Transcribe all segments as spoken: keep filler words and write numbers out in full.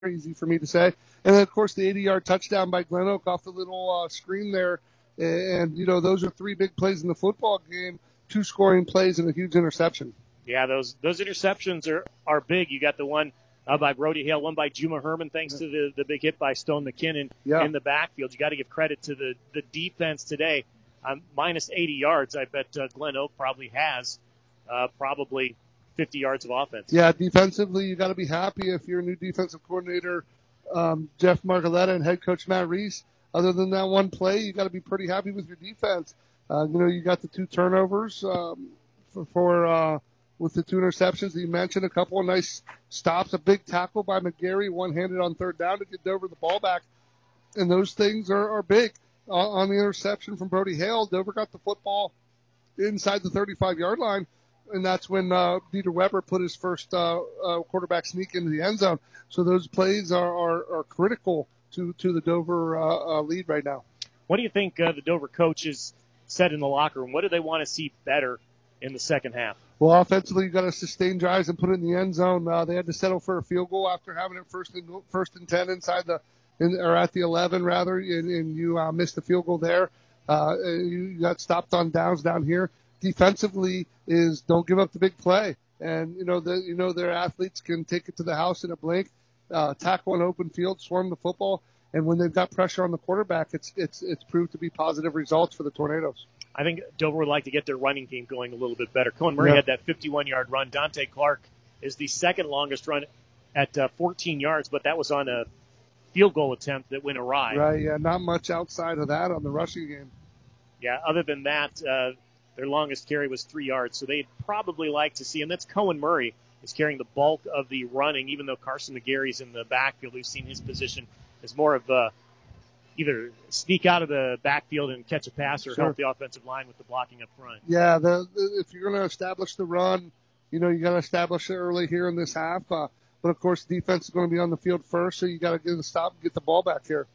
easy for me to say. And then, of course, the eighty-yard touchdown by Glen Oak off the little uh, screen there. And, you know, those are three big plays in the football game, two scoring plays and a huge interception. Yeah, those those interceptions are, are big. You got the one uh, by Brody Hale, one by Juma Herman, thanks to the, the big hit by Stone McKinnon yeah. in the backfield. You got to give credit to the, the defense today. Um, minus eighty yards, I bet uh, Glen Oak probably has uh, probably fifty yards of offense. Yeah, defensively, you got to be happy if you're a new defensive coordinator, um, Jeff Margoletta and head coach Matt Reese. Other than that one play, you got to be pretty happy with your defense. Uh, you know, you got the two turnovers um, for, for uh, with the two interceptions that you mentioned, a couple of nice stops, a big tackle by McGarry, one-handed on third down to get Dover the ball back. And those things are, are big. Uh, on the interception from Brody Hale, Dover got the football inside the thirty-five-yard line, and that's when uh, Dieter Weber put his first uh, uh, quarterback sneak into the end zone. So those plays are, are, are critical to, to the Dover uh, uh, lead right now. What do you think uh, the Dover coaches said in the locker room? What do they want to see better in the second half? Well, offensively, you got to sustain drives and put it in the end zone. Uh, they had to settle for a field goal after having it first and first and ten inside the in, or at the eleven rather, and, and you uh, missed the field goal there. Uh, you got stopped on downs down here. Defensively, is don't give up the big play, and you know the you know their athletes can take it to the house in a blink. Uh, tackle an open field, swarm the football, and when they've got pressure on the quarterback, it's it's it's proved to be positive results for the Tornadoes. I think Dover would like to get their running game going a little bit better. Cohen Murray yeah. had that fifty-one-yard run. Dante Clark is the second longest run at uh, fourteen yards, but that was on a field goal attempt that went awry. Right, yeah, not much outside of that on the rushing game. Yeah, other than that, uh, their longest carry was three yards, so they'd probably like to see, and that's Cohen Murray is carrying the bulk of the running, even though Carson McGarry's in the backfield. We've seen his position as more of a either sneak out of the backfield and catch a pass or sure. help the offensive line with the blocking up front. Yeah, the, the, if you're going to establish the run, you know, you got to establish it early here in this half. Uh, but, of course, defense is going to be on the field first, so you got to get the stop and get the ball back here.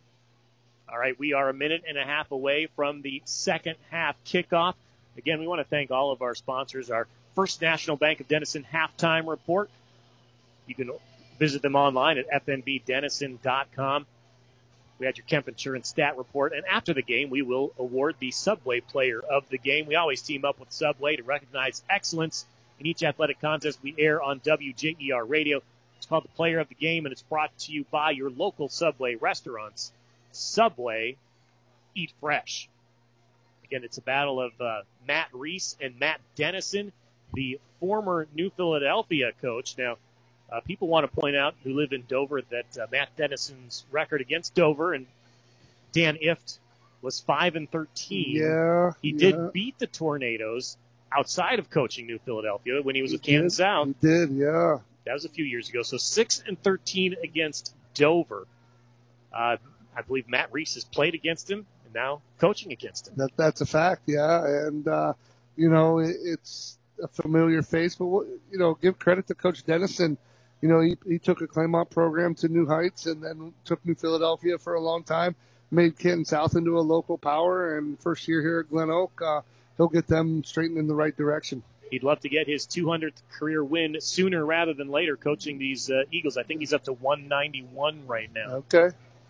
All right, we are a minute and a half away from the second half kickoff. Again, we want to thank all of our sponsors, our First National Bank of Denison halftime report. You can visit them online at f n b denison dot com. We had your Kemp Insurance stat report, and after the game, we will award the Subway Player of the Game. We always team up with Subway to recognize excellence in each athletic contest we air on W J E R Radio. It's called the Player of the Game, and it's brought to you by your local Subway restaurants. Subway, eat fresh. Again, it's a battle of uh, Matt Reese and Matt Dennison, the former New Philadelphia coach. Now, uh, people want to point out who live in Dover that uh, Matt Dennison's record against Dover and Dan Ift was five and thirteen. Yeah, he yeah. did beat the Tornadoes outside of coaching New Philadelphia when he was he with Kansas South. He did, yeah. That was a few years ago. So six and thirteen against Dover. Uh, I believe Matt Reese has played against him and now coaching against him. That that's a fact, yeah. And uh, you know, it, it's a familiar face, but you know, give credit to Coach Dennison. You know, he he took a Claymont program to new heights, and then took New Philadelphia for a long time. Made Canton South into a local power, and first year here at Glen Oak, uh, he'll get them straightened in the right direction. He'd love to get his two hundredth career win sooner rather than later coaching these uh, Eagles. I think he's up to one ninety-one right now. Okay.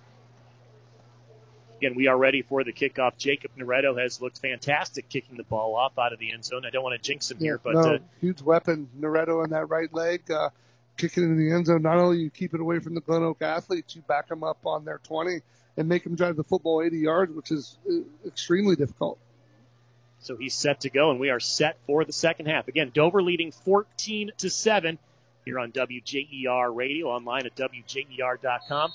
Again, we are ready for the kickoff. Jacob Noretto has looked fantastic kicking the ball off out of the end zone. I don't want to jinx him yeah, here, but no, uh, huge weapon. Noretto on that right leg, uh, kicking in the end zone. Not only you keep it away from the Glen Oak athletes, you back them up on their twenty and make them drive the football eighty yards, which is uh, extremely difficult. So he's set to go, and we are set for the second half. Again, Dover leading fourteen to seven here on W J E R Radio, online at w j e r dot com.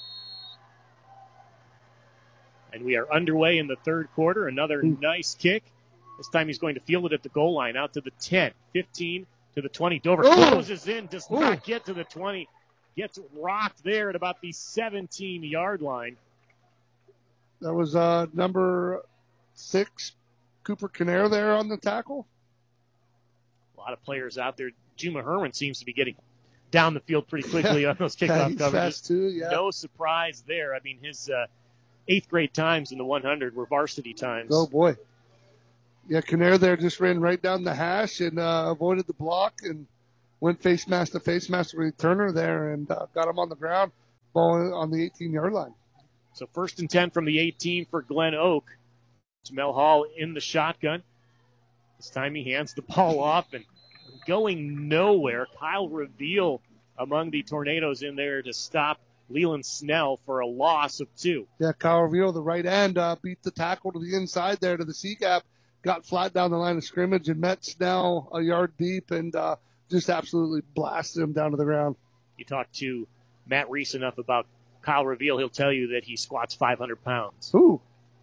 And we are underway in the third quarter. Another Ooh. nice kick. This time he's going to field it at the goal line, out to the ten, fifteen to the twenty. Dover Ooh. closes in, does Ooh. not get to the twenty. Gets rocked there at about the seventeen-yard line. That was uh, number six, Cooper Kinnair there on the tackle. A lot of players out there. Juma Herman seems to be getting down the field pretty quickly on those Yeah, kickoff he's coverages. fast too, yeah. No surprise there. I mean, his uh, eighth grade times in the one hundred were varsity times. Oh, boy. Yeah, Kinnair there just ran right down the hash and uh, avoided the block and went face mask to face mask with Turner there and uh, got him on the ground. ball on the eighteen-yard line. So first and ten from the eighteen for Glen Oak. Jamel Hall in the shotgun. This time he hands the ball off and going nowhere. Kyle Reveal among the Tornadoes in there to stop Leland Snell for a loss of two. Yeah, Kyle Reveal, the right end, uh, beat the tackle to the inside there to the C-gap, got flat down the line of scrimmage and met Snell a yard deep and uh, just absolutely blasted him down to the ground. You talk to Matt Reese enough about Kyle Reveal, he'll tell you that he squats five hundred pounds. Ooh.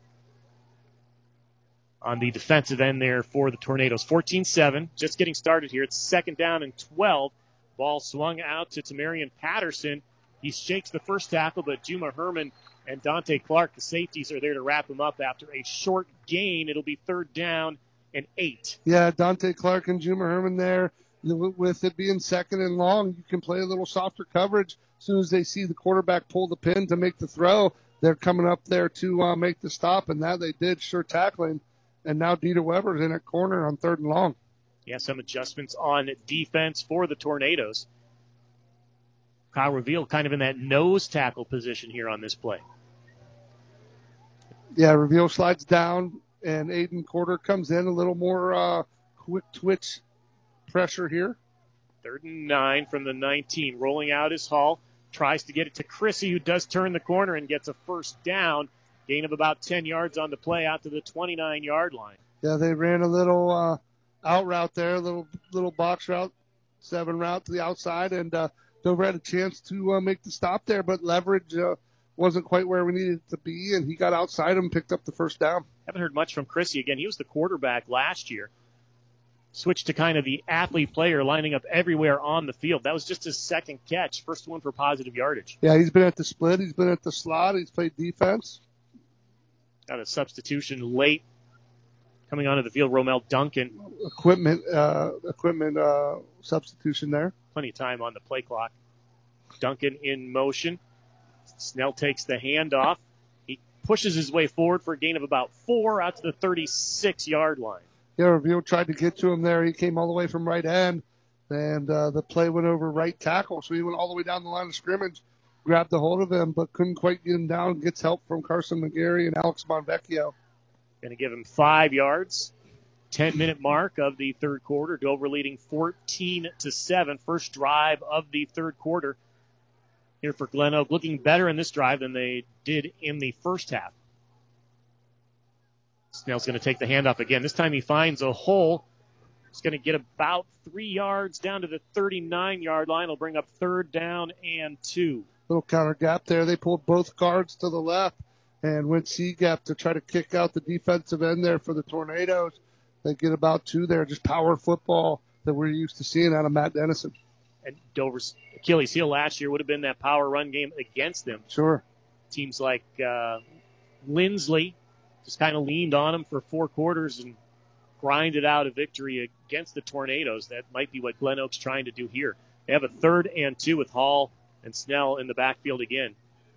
On the defensive end there for the Tornadoes. fourteen seven, just getting started here. It's second down and twelve. Ball swung out to Tamarian Patterson. He shakes the first tackle, but Juma Herman and Dante Clark, the safeties, are there to wrap him up after a short gain. It'll be third down and eight. Yeah, Dante Clark and Juma Herman there. With it being second and long, you can play a little softer coverage. As soon as they see the quarterback pull the pin to make the throw, they're coming up there to uh, make the stop, and that they did, sure tackling. And now Dieter Weber's in at corner on third and long. Yeah, some adjustments on defense for the Tornadoes. Kyle Reveal kind of in that nose tackle position here on this play. Yeah, Reveal slides down, and Aiden Corder comes in a little more uh, quick twitch pressure here. Third and nine from the nineteen. Rolling out is Hall. Tries to get it to Chrissy, who does turn the corner and gets a first down. Gain of about ten yards on the play out to the twenty-nine-yard line. Yeah, they ran a little uh, out route there, a little little box route, seven route to the outside, and uh, Dover had a chance to uh, make the stop there, but leverage uh, wasn't quite where we needed it to be, and he got outside him and picked up the first down. Haven't heard much from Chrissy. Again, he was the quarterback last year. Switched to kind of the athlete player, lining up everywhere on the field. That was just his second catch, first one for positive yardage. Yeah, he's been at the split. He's been at the slot. He's played defense. Got a substitution late. Coming onto the field, Romel Duncan. Equipment uh, equipment uh, substitution there. Plenty of time on the play clock. Duncan in motion. Snell takes the handoff. He pushes his way forward for a gain of about four out to the thirty-six-yard line. Yeah, Reveal tried to get to him there. He came all the way from right end, and uh, the play went over right tackle. So he went all the way down the line of scrimmage, grabbed a hold of him, but couldn't quite get him down. Gets help from Carson McGarry and Alex Monvecchio. Going to give him five yards. ten-minute mark of the third quarter. Dover leading fourteen to seven. First drive of the third quarter here for Glen Oak. Looking better in this drive than they did in the first half. Snell's going to take the handoff again. This time he finds a hole. He's going to get about three yards down to the thirty-nine-yard line. He'll bring up third down and two. Little counter gap there. They pulled both guards to the left and went C-gap to try to kick out the defensive end there for the Tornadoes. They get about two there. Just power football that we're used to seeing out of Matt Dennison. And Dover's Achilles heel last year would have been that power run game against them. Sure. Teams like uh, Lindsley just kind of leaned on them for four quarters and grinded out a victory against the Tornadoes. That might be what Glen Oak's trying to do here. They have a third and two with Hall and Snell in the backfield again.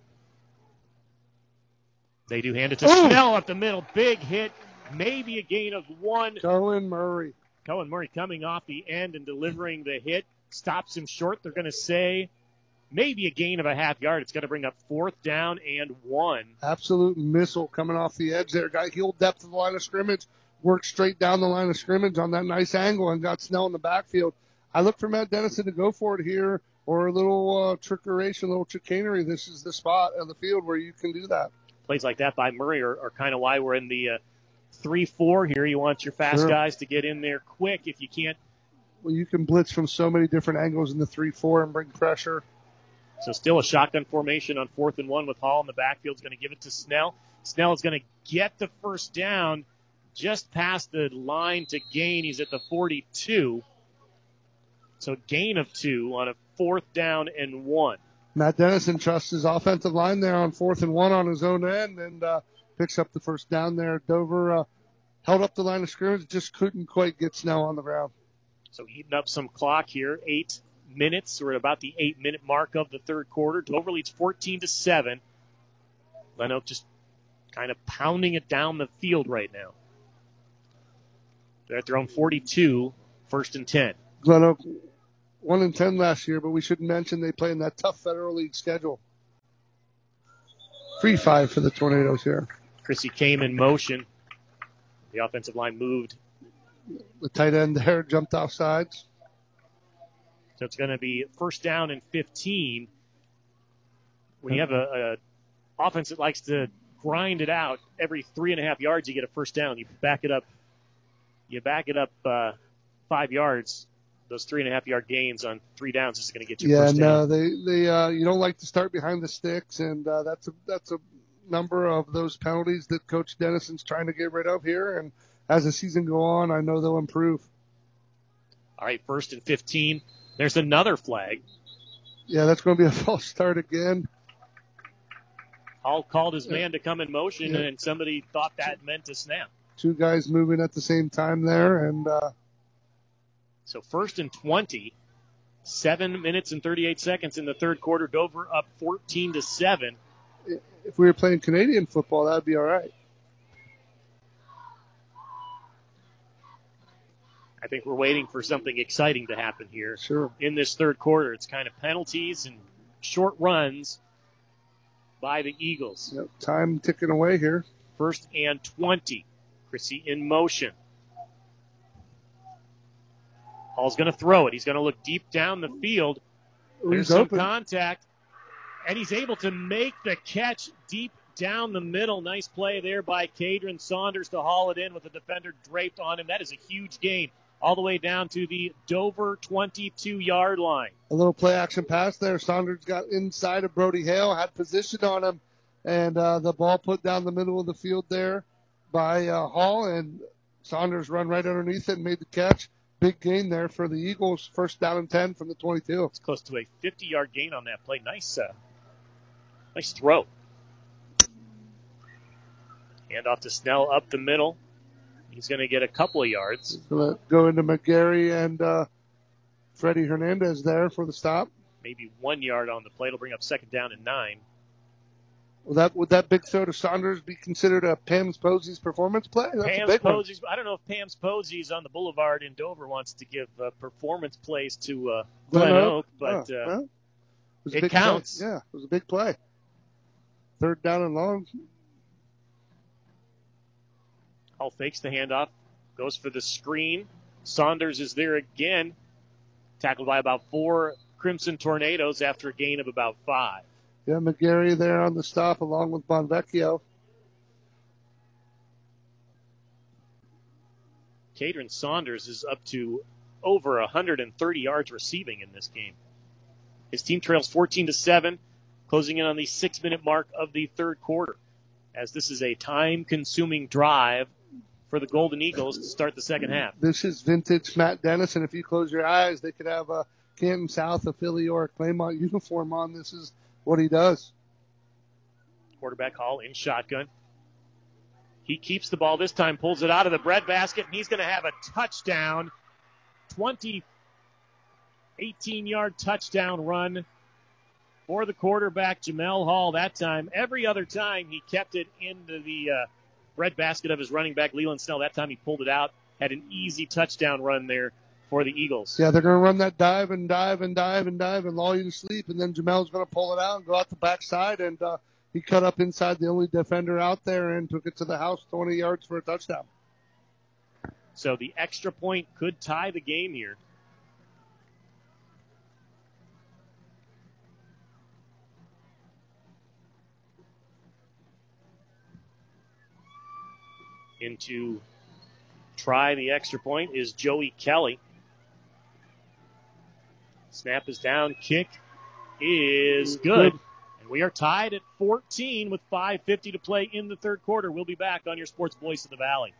They do hand it to oh. Snell up the middle. Big hit. Maybe a gain of one. Cohen Murray. Cohen Murray coming off the end and delivering the hit. Stops him short. They're going to say maybe a gain of a half yard. It's going to bring up fourth down and one. Absolute missile coming off the edge there. Got heel depth of the line of scrimmage. Worked straight down the line of scrimmage on that nice angle and got Snell in the backfield. I look for Matt Dennison to go for it here or a little uh, trickeration, a little chicanery. This is the spot on the field where you can do that. Plays like that by Murray are, are kind of why we're in the uh, three four here. You want your fast sure. guys to get in there quick. If you can't. Well, you can blitz from so many different angles in the three four and bring pressure. So still a shotgun formation on fourth and one with Hall in the backfield. Is going to give it to Snell. Snell is going to get the first down just past the line to gain. He's at the forty-two. So gain of two on a fourth down and one. Matt Dennison trusts his offensive line there on fourth and one on his own end and uh, picks up the first down there. Dover uh, held up the line of scrimmage, just couldn't quite get Snell on the ground. So eating up some clock here. Eight minutes. We're at about the eight-minute mark of the third quarter. Dover leads fourteen to seven. Glen Oak just kind of pounding it down the field right now. They're at their own forty-two, first and ten. Glen Oak one and ten last year, but we should mention they play in that tough Federal League schedule. Free five for the Tornadoes here. Chrissy came in motion. The offensive line moved. The tight end there jumped off sides. So it's going to be first down and fifteen. When you have a, a offense that likes to grind it out, every three and a half yards you get a first down. You back it up. You back it up uh, five yards. Those three and a half yard gains on three downs is going to get you yeah, first down. Yeah, no, they they uh, you don't like to start behind the sticks, and uh, that's a that's a number of those penalties that Coach Dennison's trying to get rid of here. And as the season go on, I know they'll improve. All right, first and fifteen. There's another flag. Yeah, that's going to be a false start again. Hall called his man to come in motion, yeah. and somebody thought that meant a snap. Two guys moving at the same time there, and uh, so first and twenty, seven minutes and thirty-eight seconds in the third quarter. Dover up fourteen to seven. If we were playing Canadian football, that'd be all right. I think we're waiting for something exciting to happen here. Sure. In this third quarter, it's kind of penalties and short runs by the Eagles. Yep, time ticking away here. First and twenty. Chrissy in motion. Hall's going to throw it. He's going to look deep down the field. Ooh, There's he's some open. contact, and he's able to make the catch deep down the middle. Nice play there by Cadron Saunders to haul it in with the defender draped on him. That is a huge gain all the way down to the Dover twenty-two-yard line. A little play-action pass there. Saunders got inside of Brody Hale, had position on him, and uh, the ball put down the middle of the field there by uh, Hall, and Saunders run right underneath it and made the catch. Big gain there for the Eagles. First down and ten from the twenty-two. It's close to a fifty-yard gain on that play. Nice, uh, nice throw. Hand off to Snell up the middle. He's going to get a couple of yards. He's going to go into McGarry and uh, Freddie Hernandez there for the stop. Maybe one yard on the play. It'll bring up second down and nine. Would that, would that big throw to Saunders be considered a Pam's Posey's performance play? That's Pam's a big Posey's. I don't know if Pam's Posey's on the boulevard in Dover wants to give uh, performance plays to uh, Glen, Glen Oak, Oak but oh, uh, well, it, it counts. Play. Yeah, it was a big play. Third down and long. Hall fakes the handoff, goes for the screen. Saunders is there again, tackled by about four Crimson Tornadoes after a gain of about five. Yeah, McGarry there on the stop along with Bonvecchio. Cadron Saunders is up to over one hundred thirty yards receiving in this game. His team trails fourteen to seven, closing in on the six-minute mark of the third quarter, as this is a time-consuming drive for the Golden Eagles to start the second half. This is vintage Matt Dennis, and if you close your eyes, they could have a Canton South, a Philly, or a Claymont uniform on. This is what he does. Quarterback Hall in shotgun. He keeps the ball this time, pulls it out of the breadbasket, and he's going to have a touchdown. twenty, eighteen-yard touchdown run for the quarterback, Jamel Hall, that time. Every other time he kept it into the uh, breadbasket of his running back, Leland Snell. That time he pulled it out, had an easy touchdown run there for the Eagles. Yeah, they're going to run that dive and dive and dive and dive and lull you to sleep, and then Jamel's going to pull it out and go out the backside, and uh, he cut up inside the only defender out there and took it to the house twenty yards for a touchdown. So the extra point could tie the game here. In to try the extra point is Joey Kelly. Snap is down. Kick is good. And we are tied at fourteen with five fifty to play in the third quarter. We'll be back on your Sports Voice of the Valley.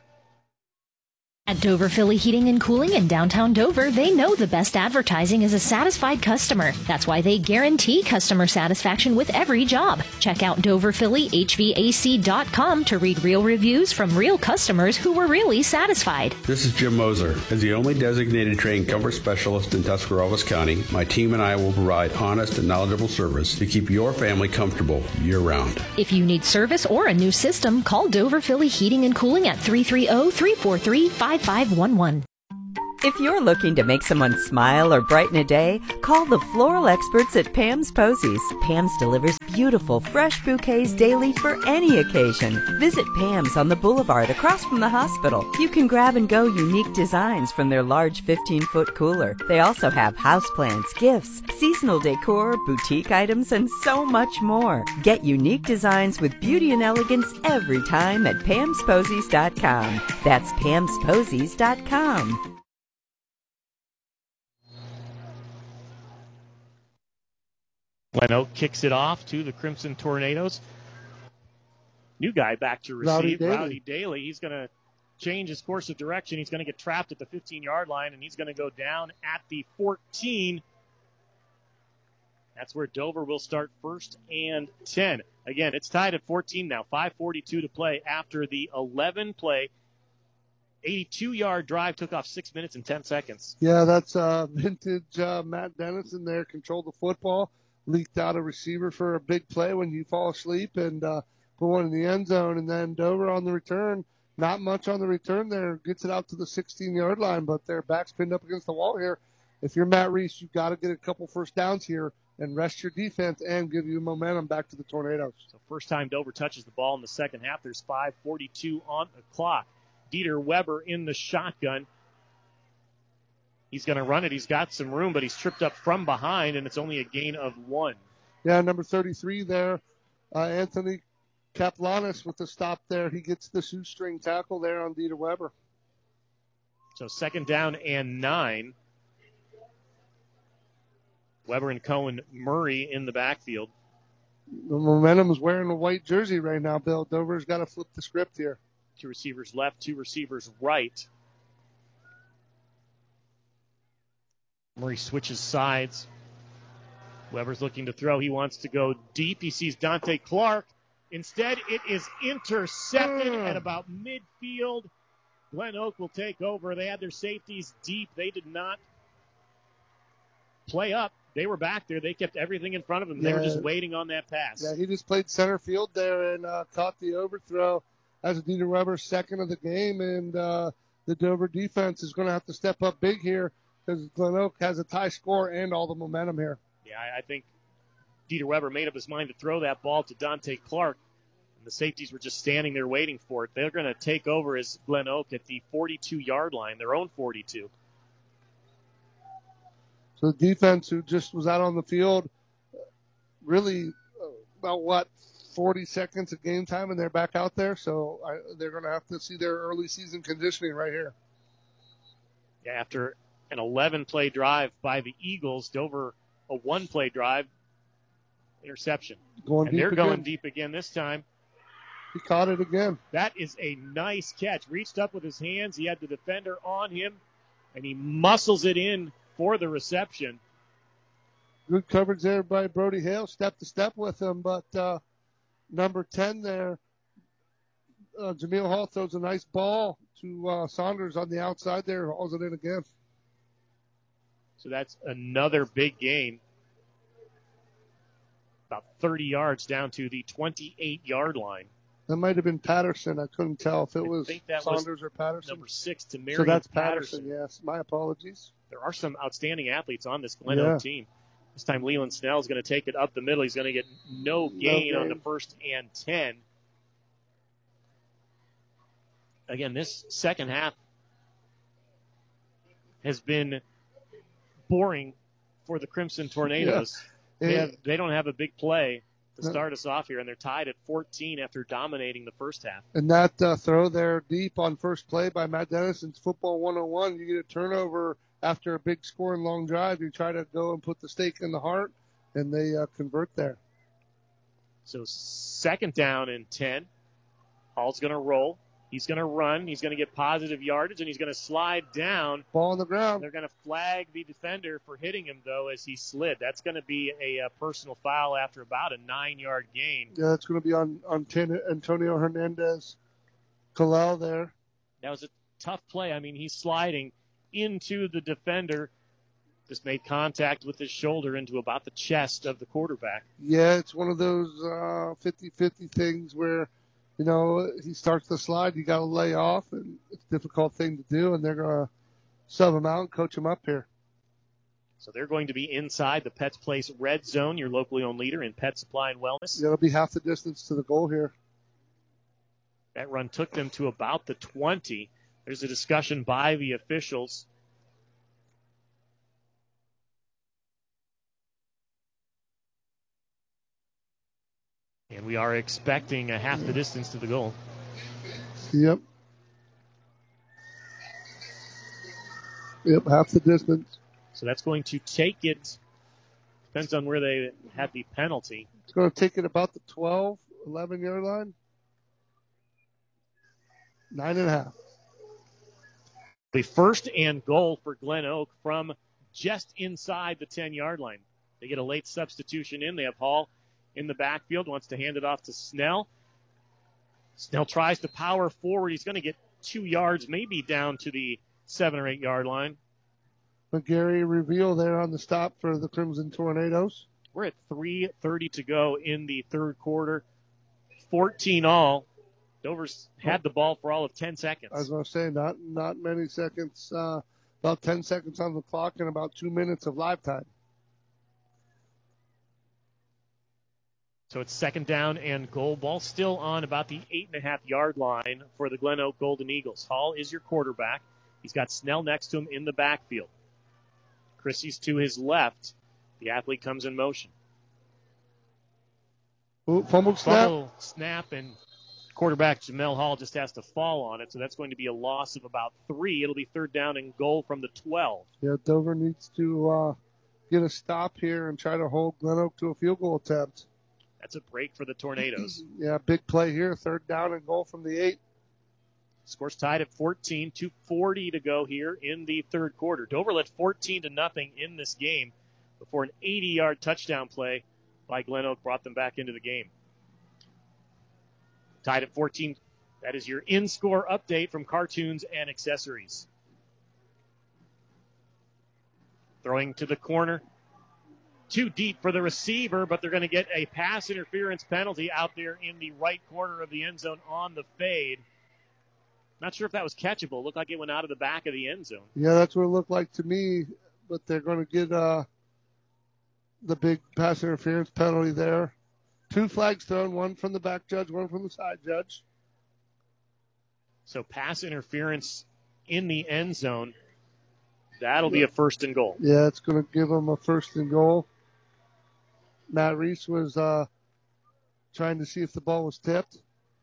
At Dover Philly Heating and Cooling in downtown Dover, they know the best advertising is a satisfied customer. That's why they guarantee customer satisfaction with every job. Check out Dover Philly H V A C dot com to read real reviews from real customers who were really satisfied. This is Jim Moser. As the only designated trained comfort specialist in Tuscarawas County, my team and I will provide honest and knowledgeable service to keep your family comfortable year-round. If you need service or a new system, call Dover Philly Heating and Cooling at three three zero, three four three, five five one one. If you're looking to make someone smile or brighten a day, call the floral experts at Pam's Posies. Pam's delivers beautiful, fresh bouquets daily for any occasion. Visit Pam's on the boulevard across from the hospital. You can grab and go unique designs from their large fifteen-foot cooler. They also have houseplants, gifts, seasonal decor, boutique items, and so much more. Get unique designs with beauty and elegance every time at pams posies dot com. That's pams posies dot com. Glen Oak kicks it off to the Crimson Tornadoes. New guy back to receive, Rowdy Daly. Rowdy Daly. He's going to change his course of direction. He's going to get trapped at the fifteen-yard line, and he's going to go down at the fourteen. That's where Dover will start first and ten. Again, it's tied at fourteen now. five forty-two to play after the eleven-play, eighty-two-yard drive took off six minutes and ten seconds. Yeah, that's uh, vintage uh, Matt Dennison there. Controlled the football, leaked out a receiver for a big play when you fall asleep, and uh, put one in the end zone. And then Dover on the return, not much on the return there, gets it out to the sixteen-yard line, but their back's pinned up against the wall here. If you're Matt Reese, you've got to get a couple first downs here and rest your defense and give you momentum back to the Tornadoes. So first time Dover touches the ball in the second half. There's five forty-two on the clock. Dieter Weber in the shotgun. He's going to run it. He's got some room, but he's tripped up from behind, and it's only a gain of one. Yeah, number thirty-three there, uh, Anthony Kaplanis with the stop there. He gets the shoestring tackle there on Dieter Weber. So second down and nine. Weber and Cohen Murray in the backfield. The momentum is wearing a white jersey right now, Bill. Dover's got to flip the script here. Two receivers left, two receivers right. Murray switches sides. Weber's looking to throw. He wants to go deep. He sees Dante Clark. Instead, it is intercepted mm. at about midfield. Glen Oak will take over. They had their safeties deep. They did not play up. They were back there. They kept everything in front of them. They yeah. were just waiting on that pass. Yeah, he just played center field there and uh, caught the overthrow as Dieter Weber's second of the game. And uh, the Dover defense is going to have to step up big here because Glen Oak has a tie score and all the momentum here. Yeah, I think Dieter Weber made up his mind to throw that ball to Dante Clark, and the safeties were just standing there waiting for it. They're going to take over as Glen Oak at the forty-two-yard line, their own forty-two. So the defense, who just was out on the field, really uh, about, what, forty seconds of game time, and they're back out there. So I, they're going to have to see their early season conditioning right here. Yeah, after an eleven-play drive by the Eagles, Dover a one-play drive, interception. Going and deep they're again. going deep again this time. He caught it again. That is a nice catch. Reached up with his hands. He had the defender on him, and he muscles it in for the reception. Good coverage there by Brody Hale, step to step with him. But uh, number ten there, uh, Jameel Hall throws a nice ball to uh, Saunders on the outside there, hauls it in again. So that's another big gain. About thirty yards down to the twenty-eight-yard line. That might have been Patterson. I couldn't tell if it I was think that Saunders was or Patterson. Number six to Marion So that's Patterson. Patterson, yes. My apologies. There are some outstanding athletes on this Glen Yeah. Oak team. This time Leland Snell is going to take it up the middle. He's going to get no gain No on the gain. first and ten. Again, this second half has been boring for the Crimson Tornadoes. They, Yeah. have, they don't have a big play to No. start us off here, and they're tied at fourteen after dominating the first half. And that uh, throw there deep on first play by Matt Dennison's Football one oh one, you get a turnover after a big score and long drive. You try to go and put the stake in the heart, and they uh, convert there. So second down and ten. Hall's going to roll. He's going to run. He's going to get positive yardage, and he's going to slide down. Ball on the ground. They're going to flag the defender for hitting him, though, as he slid. That's going to be a, a personal foul after about a nine-yard gain. Yeah, it's going to be on, on ten, Antonio Hernandez. Kalel there. That was a tough play. I mean, he's sliding into the defender. Just made contact with his shoulder into about the chest of the quarterback. Yeah, it's one of those uh, fifty-fifty things where, you know, he starts to slide, you got to lay off, and it's a difficult thing to do, and they're going to sub them out and coach them up here. So they're going to be inside the Pets Place red zone, your locally owned leader in pet supply and wellness. It'll be half the distance to the goal here. That run took them to about the twenty. There's a discussion by the officials. And we are expecting a half the distance to the goal. Yep. Yep, half the distance. So that's going to take it, depends on where they had the penalty. It's going to take it about the twelve, eleven-yard line. Nine and a half. The first and goal for Glen Oak from just inside the ten-yard line. They get a late substitution in. They have Hall in the backfield, wants to hand it off to Snell. Snell tries to power forward. He's going to get two yards, maybe down to the seven or eight-yard line. McGarry reveal there on the stop for the Crimson Tornadoes. We're at three thirty to go in the third quarter. fourteen all. Dover's had the ball for all of ten seconds. I was going to say, not not many seconds, uh, about ten seconds on the clock and about two minutes of live time. So it's second down and goal. Ball still on about the eight and a half yard line for the Glen Oak Golden Eagles. Hall is your quarterback. He's got Snell next to him in the backfield. Chrissy's to his left. The athlete comes in motion. Ooh, fumble snap. Fumble snap, and quarterback Jamel Hall just has to fall on it, so that's going to be a loss of about three. It'll be third down and goal from the twelve. Yeah, Dover needs to uh, get a stop here and try to hold Glen Oak to a field goal attempt. That's a break for the Tornadoes. Yeah, big play here. Third down and goal from the eight. Score's tied at fourteen, two forty to go here in the third quarter. Dover led fourteen to nothing in this game before an eighty-yard touchdown play by Glen Oak brought them back into the game. Tied at fourteen. That is your in-score update from Cartoons and Accessories. Throwing to the corner. Too deep for the receiver, but they're going to get a pass interference penalty out there in the right corner of the end zone on the fade. Not sure if that was catchable. Looked like it went out of the back of the end zone. Yeah, that's what it looked like to me, but they're going to get uh, the big pass interference penalty there. Two flags thrown, one from the back judge, one from the side judge. So pass interference in the end zone. That'll be a first and goal. Yeah, it's going to give them a first and goal. Matt Reese was uh, trying to see if the ball was tipped.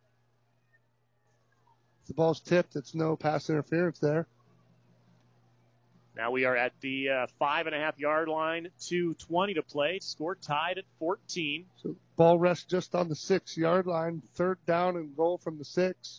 If the ball's tipped, it's no pass interference there. Now we are at the uh, five and a half yard line, two twenty to play. Score tied at fourteen. So ball rests just on the six yard line. Third down and goal from the six.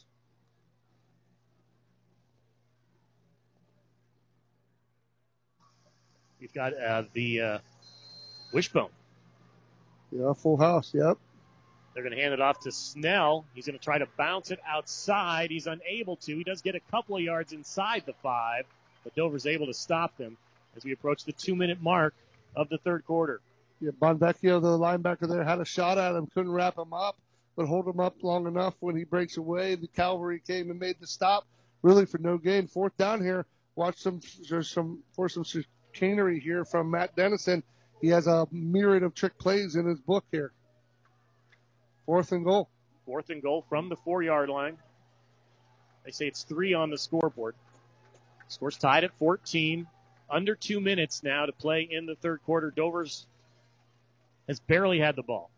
We've got uh, the uh, wishbone. Yeah, full house, yep. They're going to hand it off to Snell. He's going to try to bounce it outside. He's unable to. He does get a couple of yards inside the five, but Dover's able to stop them as we approach the two-minute mark of the third quarter. Yeah, Bonvecchio, the linebacker there, had a shot at him, couldn't wrap him up, but hold him up long enough when he breaks away. The cavalry came and made the stop, really for no gain. Fourth down here. Watch some, there's some, for some chicanery here from Matt Dennison. He has a myriad of trick plays in his book here. Fourth and goal. Fourth and goal from the four-yard line. They say it's three on the scoreboard. Score's tied at fourteen. Under two minutes now to play in the third quarter. Dover's has barely had the ball.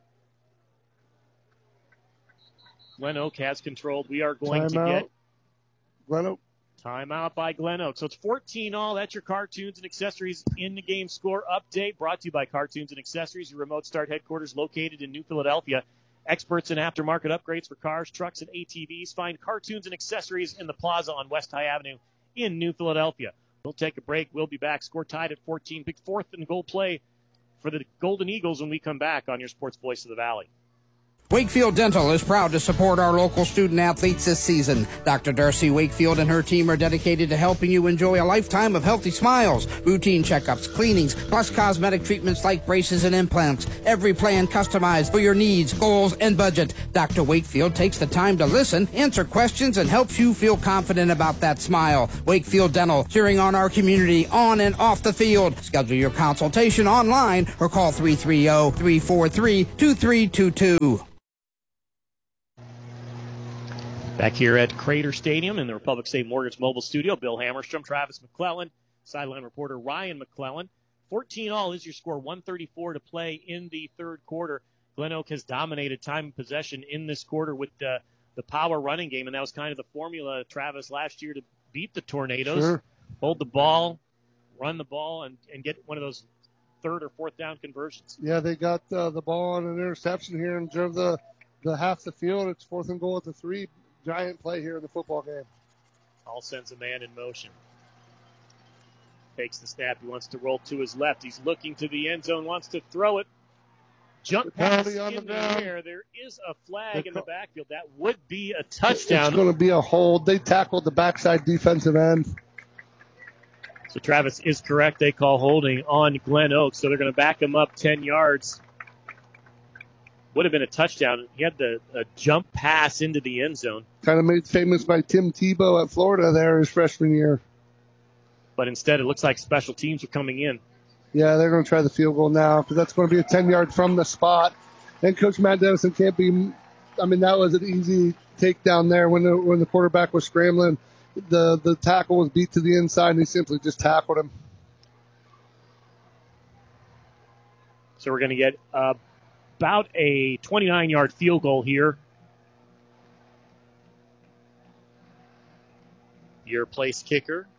Glen Oak has controlled. We are going Time to out. get Glen Oak. timeout by Glen Oak. So it's fourteen all. That's your Cartoons and Accessories in the game score update brought to you by Cartoons and Accessories, your remote start headquarters located in New Philadelphia. Experts in aftermarket upgrades for cars, trucks, and A T Vs. Find Cartoons and Accessories in the plaza on West High Avenue in New Philadelphia. We'll take a break. We'll be back. Score tied at fourteen. Big fourth and goal play for the Golden Eagles when we come back on your Sports Voice of the Valley. Wakefield Dental is proud to support our local student athletes this season. Doctor Darcy Wakefield and her team are dedicated to helping you enjoy a lifetime of healthy smiles, routine checkups, cleanings, plus cosmetic treatments like braces and implants. Every plan customized for your needs, goals, and budget. Doctor Wakefield takes the time to listen, answer questions, and helps you feel confident about that smile. Wakefield Dental, cheering on our community on and off the field. Schedule your consultation online or call three three zero, three four three, two three two two. Back here at Crater Stadium in the Republic State Mortgage Mobile Studio, Bill Hammerstrom, Travis McClellan, sideline reporter Ryan McClellan. fourteen all is your score, one thirty-four to play in the third quarter. Glen Oak has dominated time and possession in this quarter with uh, the power running game, and that was kind of the formula, Travis, last year to beat the Tornadoes. Sure. Hold the ball, run the ball, and, and get one of those third or fourth down conversions. Yeah, they got uh, the ball on an interception here and drove the, the half the field. It's fourth and goal at the three. Giant play here in the football game. All sends a man in motion. Takes the snap. He wants to roll to his left. He's looking to the end zone, wants to throw it. Jump pass in on the, the ground. air. There is a flag They're in the co- backfield. That would be a touchdown. It's going to be a hold. They tackled the backside defensive end. So Travis is correct. They call holding on Glen Oak. So they're going to back him up ten yards. Would have been a touchdown. He had the a jump pass into the end zone. Kind of made famous by Tim Tebow at Florida there his freshman year. But instead, it looks like special teams are coming in. Yeah, they're going to try the field goal now because that's going to be a ten-yard from the spot. And Coach Matt Dennison can't be – I mean, that was an easy takedown there when the, when the quarterback was scrambling. The, the tackle was beat to the inside, and he simply just tackled him. So we're going to get uh, – about a twenty-nine-yard field goal here. Your place kicker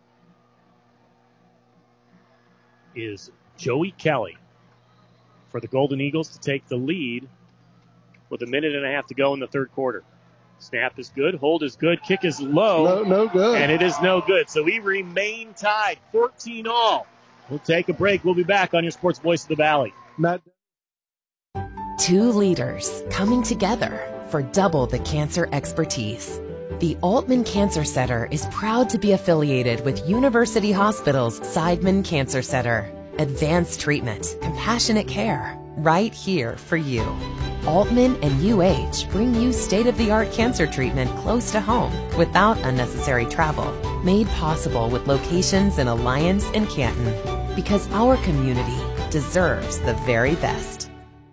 is Joey Kelly for the Golden Eagles to take the lead with a minute and a half to go in the third quarter. Snap is good. Hold is good. Kick is low. No, no good. And it is no good. So we remain tied, fourteen all. We'll take a break. We'll be back on your Sports Voice of the Valley. Matt. Two leaders coming together for double the cancer expertise. The Altman Cancer Center is proud to be affiliated with University Hospital's Seidman Cancer Center. Advanced treatment, compassionate care, right here for you. Altman and U H bring you state-of-the-art cancer treatment close to home without unnecessary travel. Made possible with locations in Alliance and Canton. Because our community deserves the very best.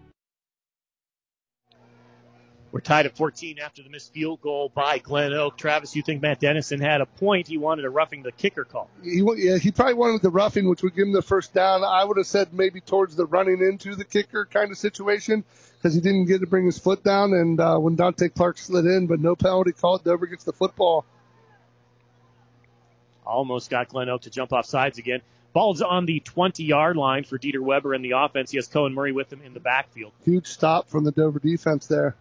We're tied at fourteen after the missed field goal by Glen Oak. Travis, you think Matt Dennison had a point? He wanted a roughing the kicker call. He, yeah, he probably wanted the roughing, which would give him the first down. I would have said maybe towards the running into the kicker kind of situation because he didn't get to bring his foot down. And uh, when Dante Clark slid in, but no penalty called, Dover gets the football. Almost got Glen Oak to jump off sides again. Ball's on the twenty-yard line for Dieter Weber in the offense. He has Cohen Murray with him in the backfield. Huge stop from the Dover defense there.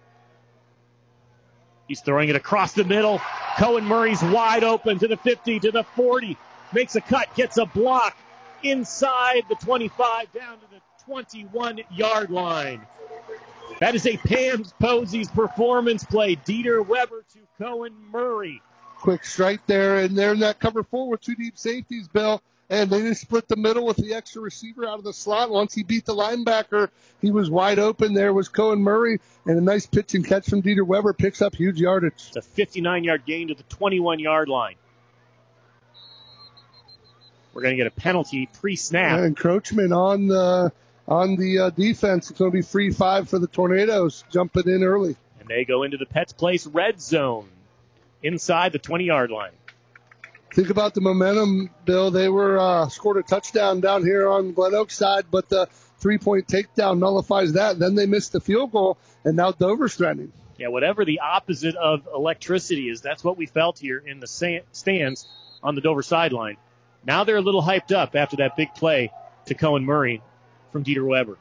He's throwing it across the middle. Cohen Murray's wide open to the fifty, to the forty. Makes a cut, gets a block inside the twenty-five, down to the twenty-one-yard line. That is a Pam's Posies performance play. Dieter Weber to Cohen Murray. Quick strike there, and they're in that cover four with two deep safeties, Bill. And they just split the middle with the extra receiver out of the slot. Once he beat the linebacker, he was wide open. There was Cohen Murray, and a nice pitch and catch from Dieter Weber picks up huge yardage. It's a fifty-nine-yard gain to the twenty-one-yard line. We're going to get a penalty pre-snap. And encroachment on the on the uh, defense. It's going to be free five for the Tornadoes, jumping in early. And they go into the Pets Place red zone inside the twenty-yard line. Think about the momentum, Bill. They were uh, scored a touchdown down here on Glen Oak's side, but the three-point takedown nullifies that. Then they missed the field goal, and now Dover's threatening. Yeah, whatever the opposite of electricity is, that's what we felt here in the stands on the Dover sideline. Now they're a little hyped up after that big play to Cohen Murray from Dieter Weber.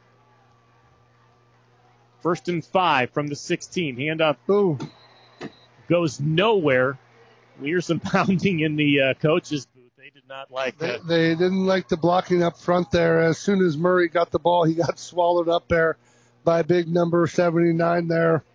First and five from the sixteen. Handoff Ooh. goes nowhere. We hear some pounding in the uh, coach's booth. They did not like They, that. they didn't like the blocking up front there. As soon as Murray got the ball, he got swallowed up there by big number seventy-nine there,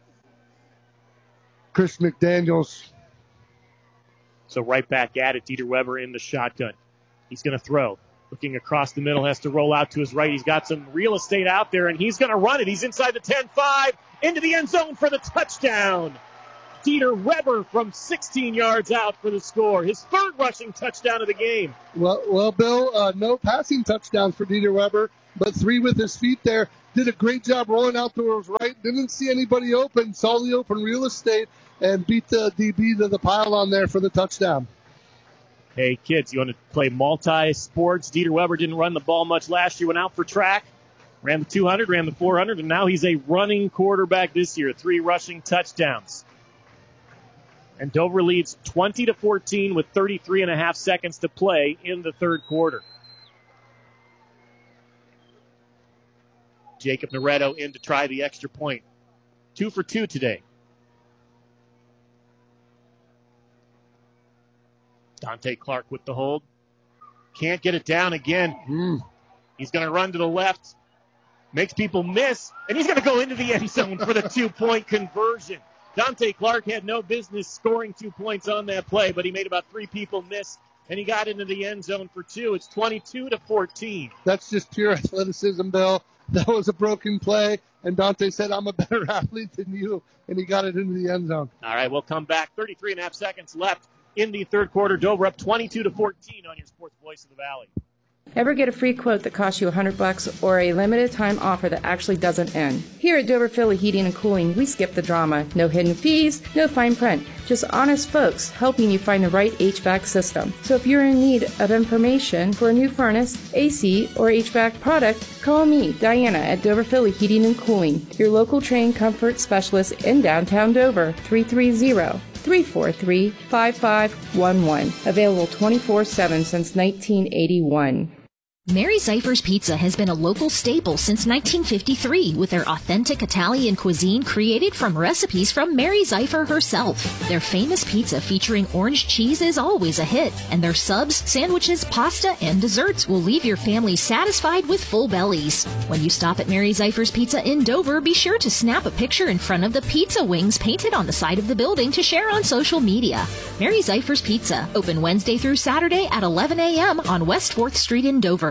Chris McDaniels. So right back at it, Dieter Weber in the shotgun. He's going to throw. Looking across the middle, has to roll out to his right. He's got some real estate out there, and he's going to run it. He's inside the ten five, into the end zone for the touchdown. Dieter Weber from sixteen yards out for the score. His third rushing touchdown of the game. Well, well, Bill, uh, no passing touchdowns for Dieter Weber, but three with his feet there. Did a great job rolling out to his right. Didn't see anybody open. Saw the open real estate and beat the D B to the pylon there for the touchdown. Hey, kids, you want to play multi-sports? Dieter Weber didn't run the ball much last year. Went out for track. Ran the two hundred, ran the four hundred, and now he's a running quarterback this year. Three rushing touchdowns. And Dover leads twenty to fourteen with thirty-three and a half seconds to play in the third quarter. Jacob Noretto in to try the extra point. Two for two today. Dante Clark with the hold. Can't get it down again. Mm. He's going to run to the left. Makes people miss. And he's going to go into the end zone for the two-point conversion. Dante Clark had no business scoring two points on that play, but he made about three people miss, and he got into the end zone for two. It's twenty-two to fourteen. That's just pure athleticism, Bill. That was a broken play, and Dante said, I'm a better athlete than you, and he got it into the end zone. All right, we'll come back. thirty-three and a half seconds left in the third quarter. Dover up twenty-two to fourteen on your Sports Voice of the Valley. Ever get a free quote that costs you one hundred bucks or a limited time offer that actually doesn't end? Here at Dover Philly Heating and Cooling, we skip the drama. No hidden fees, no fine print. Just honest folks helping you find the right H V A C system. So if you're in need of information for a new furnace, A C, or H V A C product, call me, Diana, at Dover Philly Heating and Cooling, your local trained comfort specialist in downtown Dover, three three zero, three four three, five five one one. Available twenty-four seven since nineteen eighty-one. Mary Zeifer's Pizza has been a local staple since nineteen fifty-three with their authentic Italian cuisine created from recipes from Mary Zeifer herself. Their famous pizza featuring orange cheese is always a hit, and their subs, sandwiches, pasta, and desserts will leave your family satisfied with full bellies. When you stop at Mary Zeifer's Pizza in Dover, be sure to snap a picture in front of the pizza wings painted on the side of the building to share on social media. Mary Zeifer's Pizza, open Wednesday through Saturday at eleven a.m. on West fourth Street in Dover.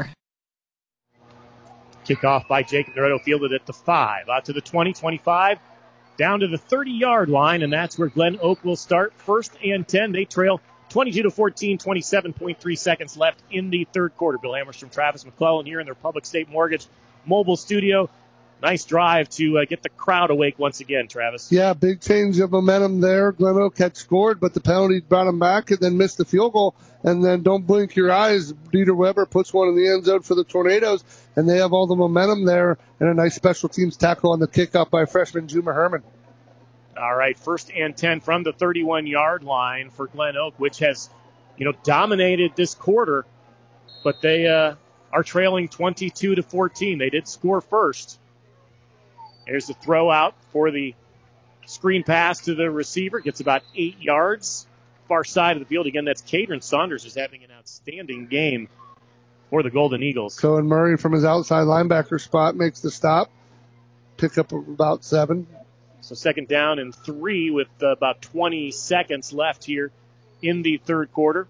Kickoff by Jacob Noretto, fielded at the five. Out to the twenty, twenty-five, down to the thirty-yard line, and that's where Glen Oak will start. First and ten. They trail twenty-two to fourteen, twenty-seven point three seconds left in the third quarter. Bill Hammerstrom, Travis McClellan here in their Public State Mortgage mobile studio. Nice drive to uh, get the crowd awake once again, Travis. Yeah, big change of momentum there. Glen Oak had scored, but the penalty brought him back and then missed the field goal. And then don't blink your eyes. Dieter Weber puts one in the end zone for the Tornadoes, and they have all the momentum there and a nice special teams tackle on the kickoff by freshman Juma Herman. All right, first and ten from the thirty-one-yard line for Glen Oak, which has, you know, dominated this quarter, but they uh, are trailing twenty-two to fourteen. They did score first. There's the throw out for the screen pass to the receiver. Gets about eight yards. Far side of the field. Again, that's Cadron Saunders, who's having an outstanding game for the Golden Eagles. Cohen Murray from his outside linebacker spot makes the stop. Pick up about seven. So second down and three with uh, about twenty seconds left here in the third quarter.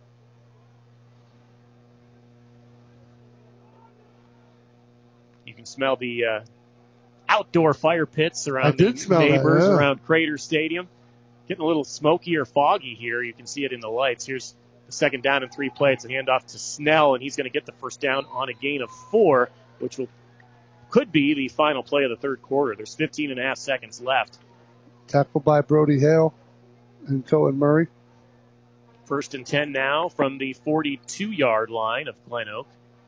You can smell the uh, outdoor fire pits around the neighbors that, yeah. around Crater Stadium. Getting a little smoky or foggy here. You can see it in the lights. Here's the second down and three play. It's a handoff to Snell, and he's going to get the first down on a gain of four, which will could be the final play of the third quarter. There's fifteen and a half seconds left. Tackled by Brody Hale and Cohen Murray. First and ten now from the forty-two-yard line of Glen Oak.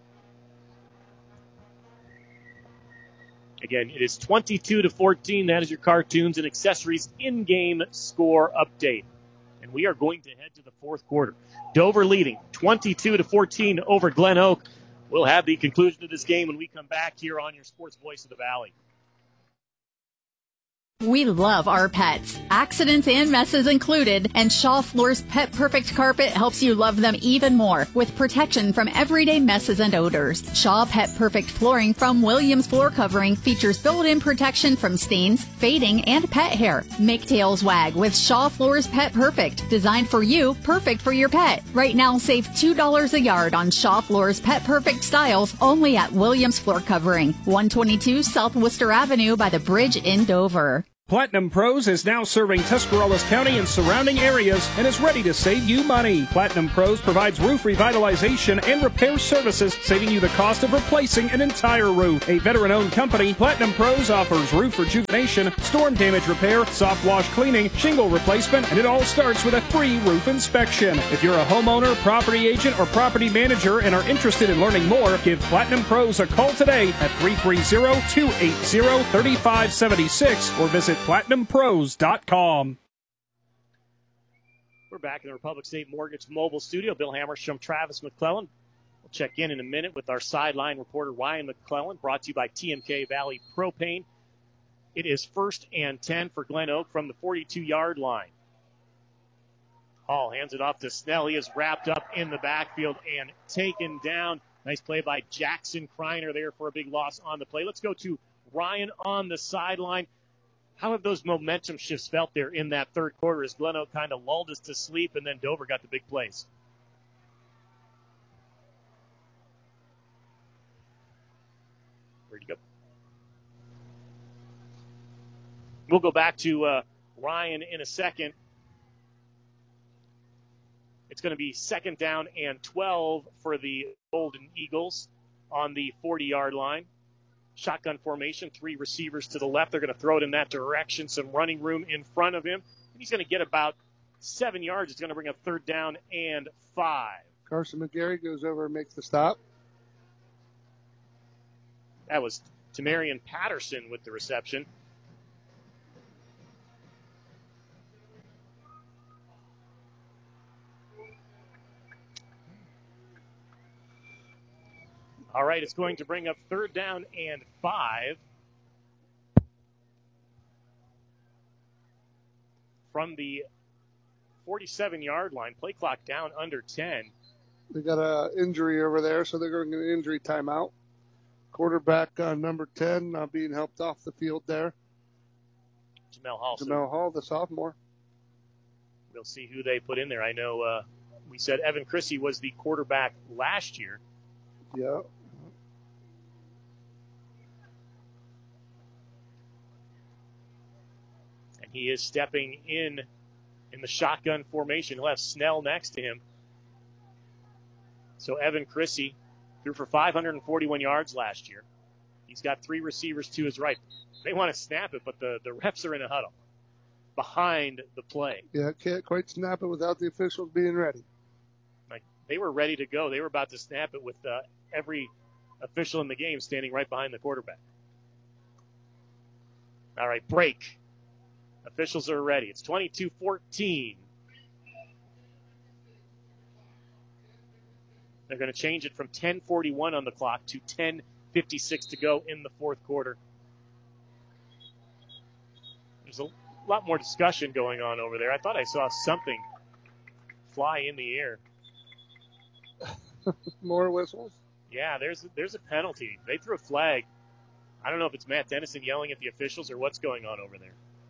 Again, it is twenty-two to fourteen. That is your cartoons and accessories in-game score update. And we are going to head to the fourth quarter. Dover leading twenty-two to fourteen over Glen Oak. We'll have the conclusion of this game when we come back here on your Sports Voice of the Valley. We love our pets, accidents and messes included, and Shaw Floor's Pet Perfect Carpet helps you love them even more with protection from everyday messes and odors. Shaw Pet Perfect Flooring from Williams Floor Covering features built-in protection from stains, fading, and pet hair. Make tails wag with Shaw Floor's Pet Perfect, designed for you, perfect for your pet. Right now, save two dollars a yard on Shaw Floor's Pet Perfect styles only at Williams Floor Covering, one twenty-two South Worcester Avenue by the bridge in Dover. Platinum Pros is now serving Tuscarawas County and surrounding areas and is ready to save you money. Platinum Pros provides roof revitalization and repair services, saving you the cost of replacing an entire roof. A veteran-owned company, Platinum Pros offers roof rejuvenation, storm damage repair, soft wash cleaning, shingle replacement, and it all starts with a free roof inspection. If you're a homeowner, property agent, or property manager and are interested in learning more, give Platinum Pros a call today at three three zero, two eight zero, three five seven six or visit platinum pros dot com. We're back in the Republic State Mortgage Mobile Studio. Bill Hammerstrom, Travis McClellan. We'll check in in a minute with our sideline reporter, Ryan McClellan, brought to you by T M K Valley Propane. It is first and ten for Glen Oak from the forty-two-yard line. Hall hands it off to Snell. He is wrapped up in the backfield and taken down. Nice play by Jackson Kreiner there for a big loss on the play. Let's go to Ryan on the sideline. How have those momentum shifts felt there in that third quarter as Glen Oak kind of lulled us to sleep and then Dover got the big plays? Where'd you go? We'll go back to uh, Ryan in a second. It's going to be second down and twelve for the Golden Eagles on the forty-yard line. Shotgun formation, three receivers to the left. They're going to throw it in that direction. Some running room in front of him. And he's going to get about seven yards. It's going to bring up third down and five. Carson McGarry goes over and makes the stop. That was Tamarian Patterson with the reception. All right, it's going to bring up third down and five from the forty-seven-yard line. Play clock down under ten. They got an injury over there, so they're going to get an injury timeout. Quarterback uh, number ten uh, being helped off the field there. Jamel Hall. Jamel Hall, the sophomore. We'll see who they put in there. I know uh, we said Evan Chrissy was the quarterback last year. Yeah. He is stepping in in the shotgun formation. He'll have Snell next to him. So Evan Chrissy threw for five hundred forty-one yards last year. He's got three receivers to his right. They want to snap it, but the, the refs are in a huddle behind the play. Yeah, can't quite snap it without the officials being ready. Like they were ready to go. They were about to snap it with uh, every official in the game standing right behind the quarterback. All right, break. Officials are ready. It's twenty-two fourteen. They're going to change it from ten forty-one on the clock to ten fifty-six to go in the fourth quarter. There's a lot more discussion going on over there. I thought I saw something fly in the air. More whistles? Yeah, there's there's a penalty. They threw a flag. I don't know if it's Matt Dennison yelling at the officials or what's going on over there.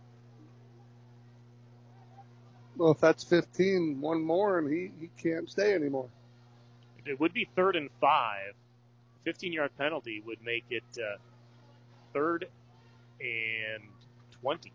Well, if that's fifteen, one more, and he, he can't stay anymore. It would be third and five. fifteen-yard penalty would make it uh, third and twenty.